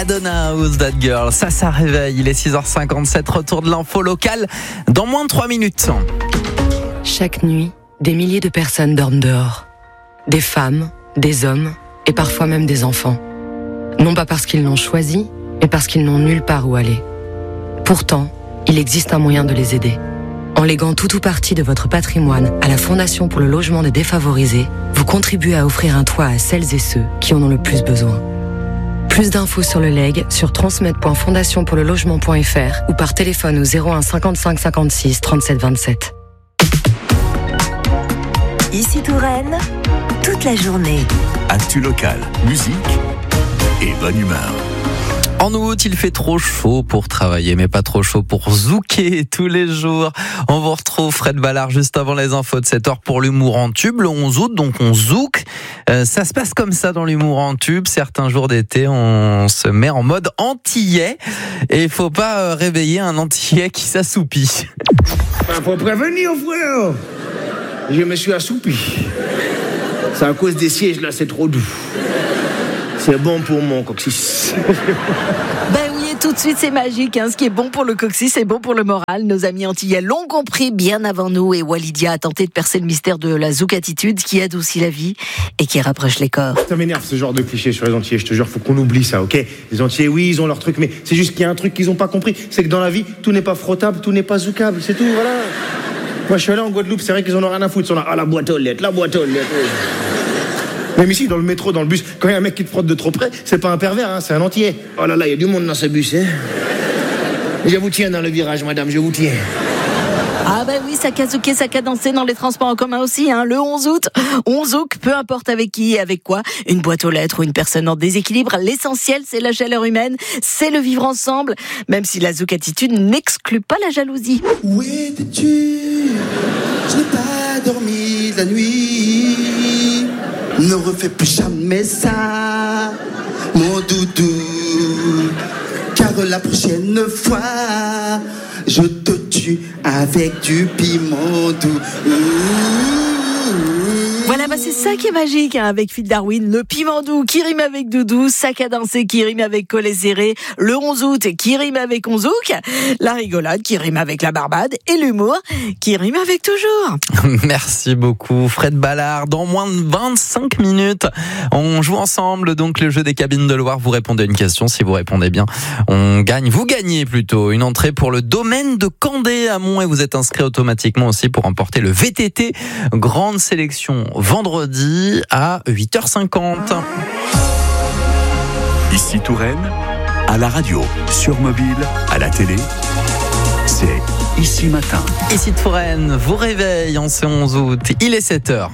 Madonna, Who's That Girl? Ça réveille, il est 6h57, retour de l'info locale dans moins de 3 minutes. Chaque nuit, des milliers de personnes dorment dehors. Des femmes, des hommes et parfois même des enfants. Non pas parce qu'ils l'ont choisi, mais parce qu'ils n'ont nulle part où aller. Pourtant, il existe un moyen de les aider. En léguant tout ou partie de votre patrimoine à la Fondation pour le logement des défavorisés, vous contribuez à offrir un toit à celles et ceux qui en ont le plus besoin. Plus d'infos sur le legs sur transmet.fondationpourlelogement.fr ou par téléphone au 01 55 56 37 27. Ici Touraine, toute la journée. Actu locale, musique et bonne humeur. En août, il fait trop chaud pour travailler, mais pas trop chaud pour zouker tous les jours. On vous retrouve Fred Ballard juste avant les infos de 7h pour l'humour en tube. Le 11 août, donc on zouk. Ça se passe comme ça dans l'humour en tube. Certains jours d'été, on se met en mode antillais. Et il faut pas réveiller un antillais qui s'assoupit. Faut prévenir, frère. Je me suis assoupi. C'est à cause des sièges, là, c'est trop doux. C'est bon pour mon coccyx. Ben oui, et tout de suite c'est magique. Ce qui est bon pour le coccyx, c'est bon pour le moral. Nos amis antillais l'ont compris bien avant nous et Walidia a tenté de percer le mystère de la zouk-attitude qui adoucit la vie et qui rapproche les corps. Ça m'énerve ce genre de cliché sur les Antillais, je te jure, faut qu'on oublie ça, ok? Les Antillais, oui, ils ont leur truc, mais c'est juste qu'il y a un truc qu'ils ont pas compris. C'est que dans la vie, tout n'est pas frottable, tout n'est pas zoukable, c'est tout, voilà. Moi je suis allé en Guadeloupe, c'est vrai qu'ils en ont rien à foutre. Ils sont là, la boîte aux lettres, la boîte aux lettres. Même ici, dans le métro, dans le bus, quand il y a un mec qui te frotte de trop près, c'est pas un pervers, hein, c'est un Antillais. Oh là là, il y a du monde dans ce bus, hein. Je vous tiens dans le virage, madame, je vous tiens. Ah ben oui, ça a zouké, ça a dansé dans les transports en commun aussi. Le 11 août, on zouk, peu importe avec qui et avec quoi. Une boîte aux lettres ou une personne en déséquilibre. L'essentiel, c'est la chaleur humaine, c'est le vivre ensemble. Même si la zouk-attitude n'exclut pas la jalousie. Où étais-tu? Je n'ai pas dormi la nuit. Ne refais plus jamais ça, mon doudou. Car la prochaine fois, je te tue avec du piment doux. Voilà, c'est ça qui est magique avec Phil Darwin. Le piment doux qui rime avec doudou, sac à danser qui rime avec collet serré, le 11 août qui rime avec on zouk, la rigolade qui rime avec la barbade et l'humour qui rime avec toujours. Merci beaucoup Fred Ballard. Dans moins de 25 minutes, on joue ensemble donc le jeu des cabines de Loire. Vous répondez à une question, si vous répondez bien, on gagne. Vous gagnez plutôt une entrée pour le domaine de Candé à Mont et vous êtes inscrit automatiquement aussi pour remporter le VTT. Grande sélection vendredi à 8h50. Ici Touraine, à la radio, sur mobile, à la télé, c'est Ici Matin. Ici Touraine vous réveille en ce 11 août. Il est 7h.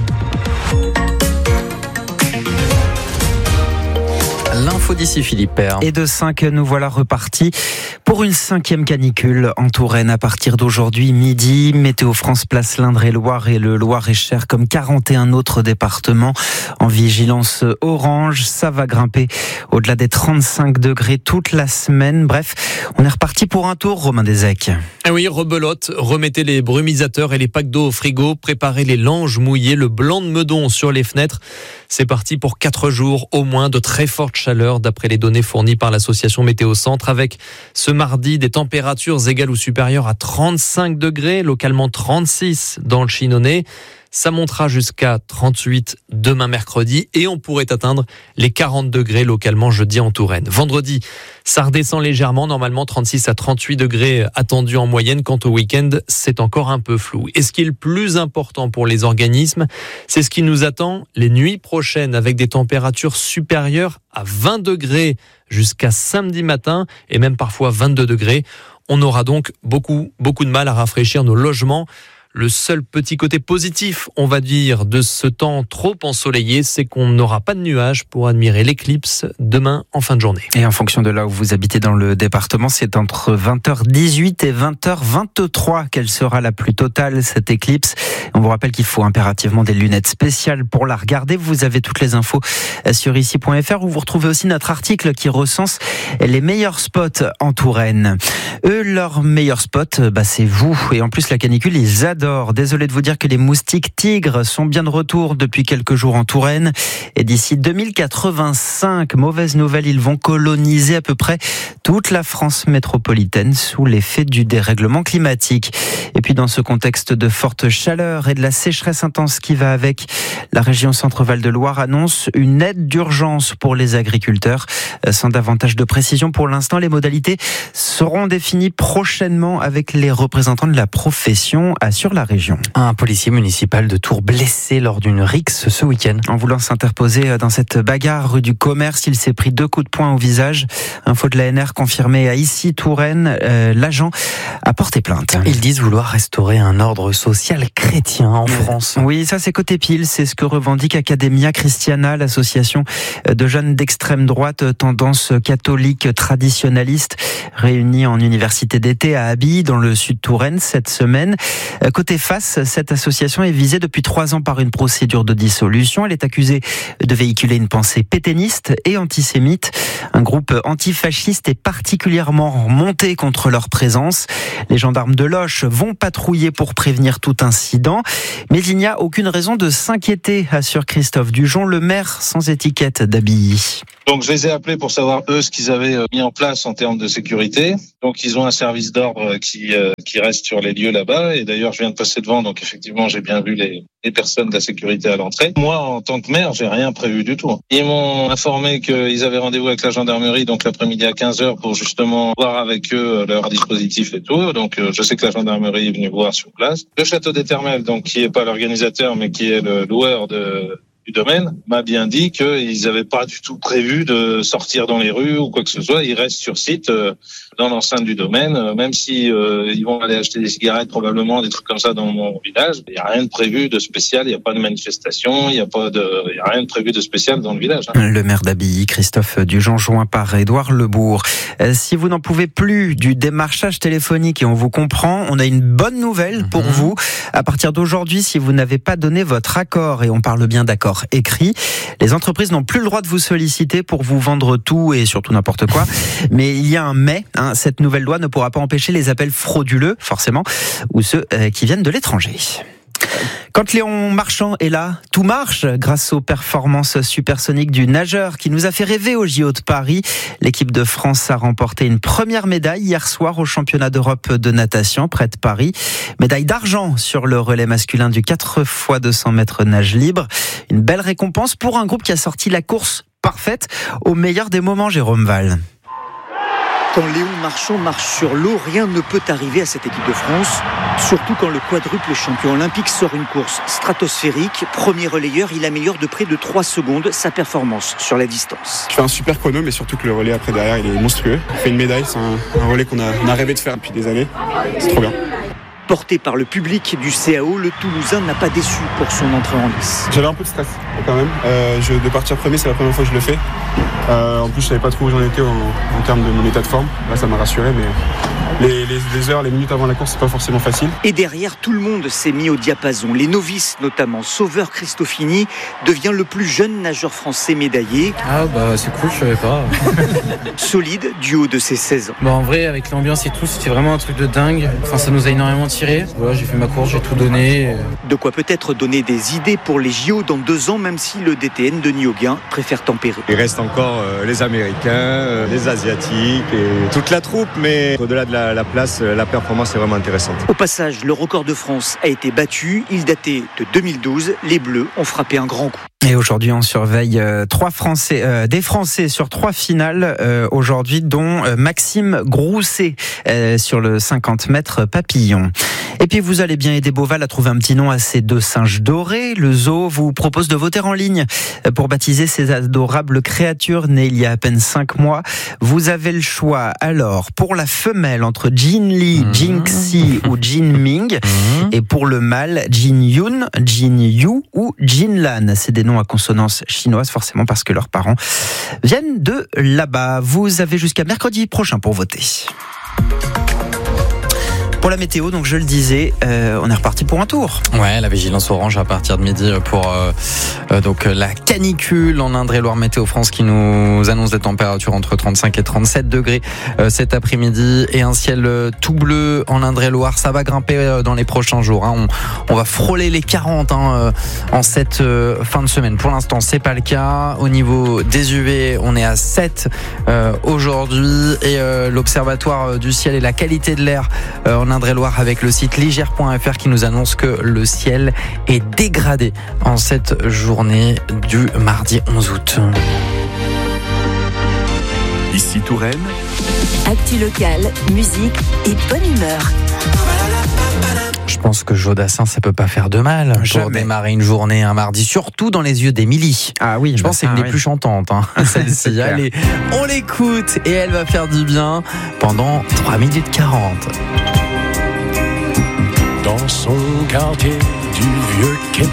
L'info d'ici Philippe Père. Et de 5, nous voilà repartis pour une 5e canicule en Touraine à partir d'aujourd'hui midi. Météo France place l'Indre-et-Loire et le Loir-et-Cher comme 41 autres départements en vigilance orange. Ça va grimper au-delà des 35 degrés toute la semaine. Bref, on est reparti pour un tour, Romain Desec. Ah oui, rebelote, remettez les brumisateurs et les packs d'eau au frigo, préparez les langes mouillées, le blanc de meudon sur les fenêtres. C'est parti pour 4 jours au moins de très forte chaleur d'après les données fournies par l'association Météo Centre, avec ce mardi des températures égales ou supérieures à 35 degrés, localement 36 dans le Chinonais. Ça montera jusqu'à 38 demain mercredi et on pourrait atteindre les 40 degrés localement jeudi en Touraine. Vendredi, ça redescend légèrement, normalement 36 à 38 degrés attendus en moyenne. Quant au week-end, c'est encore un peu flou. Et ce qui est le plus important pour les organismes, c'est ce qui nous attend les nuits prochaines avec des températures supérieures à 20 degrés jusqu'à samedi matin et même parfois 22 degrés. On aura donc beaucoup de mal à rafraîchir nos logements. Le seul petit côté positif, on va dire, de ce temps trop ensoleillé, c'est qu'on n'aura pas de nuages pour admirer l'éclipse demain en fin de journée. Et en fonction de là où vous habitez dans le département, c'est entre 20h18 et 20h23 qu'elle sera la plus totale, cette éclipse. On vous rappelle qu'il faut impérativement des lunettes spéciales pour la regarder. Vous avez toutes les infos sur ici.fr où vous retrouvez aussi notre article qui recense les meilleurs spots en Touraine. Eux, leurs meilleurs spots, c'est vous. Et en plus, la canicule, ils adorent d'or. Désolé de vous dire que les moustiques tigres sont bien de retour depuis quelques jours en Touraine. Et d'ici 2085, mauvaise nouvelle, ils vont coloniser à peu près toute la France métropolitaine sous l'effet du dérèglement climatique. Et puis dans ce contexte de forte chaleur et de la sécheresse intense qui va avec, la région Centre-Val de Loire annonce une aide d'urgence pour les agriculteurs. Sans davantage de précision pour l'instant, les modalités seront définies prochainement avec les représentants de la profession, assure la région. Un policier municipal de Tours blessé lors d'une rixe ce week-end. En voulant s'interposer dans cette bagarre rue du Commerce, il s'est pris 2 coups de poing au visage. Info de l'ANR confirmée à Issy-Touraine. L'agent a porté plainte. Ils disent vouloir restaurer un ordre social chrétien en France. Oui, ça c'est côté pile. C'est ce que revendique Academia Christiana, l'association de jeunes d'extrême droite, tendance catholique traditionnaliste, réunie en université d'été à Abilly, dans le sud Touraine, cette semaine. Côté face, cette association est visée depuis 3 ans par une procédure de dissolution. Elle est accusée de véhiculer une pensée pétainiste et antisémite. Un groupe antifasciste est particulièrement monté contre leur présence. Les gendarmes de Loches vont patrouiller pour prévenir tout incident. Mais il n'y a aucune raison de s'inquiéter, assure Christophe Dujon, le maire sans étiquette d'Abilly. Donc je les ai appelés pour savoir eux ce qu'ils avaient mis en place en termes de sécurité. Donc ils ont un service d'ordre qui reste sur les lieux là-bas. Et d'ailleurs je viens de passer devant, donc effectivement j'ai bien vu les personnes de la sécurité à l'entrée. Moi en tant que maire, j'ai rien prévu du tout. Ils m'ont informé qu'ils avaient rendez-vous avec la gendarmerie donc l'après-midi à 15h pour justement voir avec eux leur dispositif et tout. Donc je sais que la gendarmerie est venue voir sur place. Le château d'Étermel, donc qui est pas l'organisateur mais qui est le loueur du domaine, m'a bien dit qu'ils n'avaient pas du tout prévu de sortir dans les rues ou quoi que ce soit. Ils restent sur site dans l'enceinte du domaine, même si ils vont aller acheter des cigarettes probablement, des trucs comme ça dans mon village. Il n'y a rien de prévu de spécial, il n'y a pas de manifestation, il n'y a rien de prévu de spécial dans le village. Le maire d'Abilly, Christophe Dujon, joint par Édouard Lebourg. Si vous n'en pouvez plus du démarchage téléphonique, et on vous comprend, on a une bonne nouvelle pour vous. À partir d'aujourd'hui, si vous n'avez pas donné votre accord, et on parle bien d'accord écrit, les entreprises n'ont plus le droit de vous solliciter pour vous vendre tout et surtout n'importe quoi. Mais il y a un mais, cette nouvelle loi ne pourra pas empêcher les appels frauduleux, forcément, ou ceux qui viennent de l'étranger. Quand Léon Marchand est là, tout marche grâce aux performances supersoniques du nageur qui nous a fait rêver au JO de Paris. L'équipe de France a remporté une première médaille hier soir au championnat d'Europe de natation près de Paris. Médaille d'argent sur le relais masculin du 4x200 mètres nage libre. Une belle récompense pour un groupe qui a sorti la course parfaite au meilleur des moments, Jérôme Val. Quand Léon Marchand marche sur l'eau, rien ne peut arriver à cette équipe de France, surtout quand le quadruple champion olympique sort une course stratosphérique. Premier relayeur, il améliore de près de 3 secondes sa performance sur la distance. Je fais un super chrono, mais surtout que le relais après derrière, il est monstrueux. On fait une médaille, c'est un relais qu'on a rêvé de faire depuis des années. C'est trop bien. Porté par le public du CAO, le Toulousain n'a pas déçu pour son entrée en lice. J'avais un peu de stress quand même. De partir premier, c'est la première fois que je le fais. En plus, je savais pas trop où j'en étais en termes de mon état de forme. Là, ça m'a rassuré, mais les heures, les minutes avant la course, c'est pas forcément facile. Et derrière, tout le monde s'est mis au diapason. Les novices, notamment. Sauveur Cristofini devient le plus jeune nageur français médaillé. Ah bah c'est cool, je savais pas. Solide du haut de ses 16 ans. Bah en vrai, avec l'ambiance et tout, c'était vraiment un truc de dingue. Enfin, ça nous a énormément tiré. Voilà, j'ai fait ma course, j'ai tout donné. De quoi peut-être donner des idées pour les JO dans 2 ans, même si le DTN Denis Auguin préfère tempérer. Il reste encore les Américains, les Asiatiques et toute la troupe, mais au-delà de la place, la performance est vraiment intéressante. Au passage, le record de France a été battu. Il datait de 2012. Les Bleus ont frappé un grand coup. Et aujourd'hui, on surveille des Français sur 3 finales aujourd'hui, dont Maxime Grousset sur le 50 mètres papillon. Et puis vous allez bien aider Beauval à trouver un petit nom à ces 2 singes dorés. Le zoo vous propose de voter en ligne pour baptiser ces adorables créatures nées il y a à peine 5 mois. Vous avez le choix alors pour la femelle entre Jin Lee, Jinxi ou Jin Ming, et pour le mâle Jin Yun, Jin Yu ou Jin Lan. C'est des noms à consonance chinoise forcément parce que leurs parents viennent de là-bas. Vous avez jusqu'à mercredi prochain pour voter. Pour la météo, donc je le disais, on est reparti pour un tour. Ouais, la vigilance orange à partir de midi pour donc la canicule en Indre-et-Loire. Météo France qui nous annonce des températures entre 35 et 37 degrés cet après-midi et un ciel tout bleu en Indre-et-Loire. Ça va grimper dans les prochains jours. On va frôler les 40 en cette fin de semaine. Pour l'instant, c'est pas le cas. Au niveau des UV, on est à 7 aujourd'hui et l'Observatoire du ciel et la qualité de l'air en Indre-et-Loire avec le site ligère.fr qui nous annonce que le ciel est dégradé en cette journée du mardi 11 août. Ici Touraine. Actu locale, musique et bonne humeur. Je pense que Jodassin, ça peut pas faire de mal pour démarrer une journée un mardi, surtout dans les yeux d'Émilie. Ah oui, je pense que c'est une des plus chantantes, celle-ci. Allez, on l'écoute et elle va faire du bien pendant 3 minutes 40. Dans son quartier du vieux Québec,